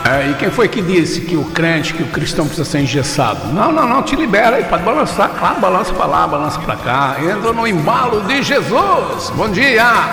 E quem foi que disse que o crente, que o cristão precisa ser engessado? Não, te libera aí, pode balançar, claro, balança pra lá, balança pra cá. Entra no embalo de Jesus. Bom dia!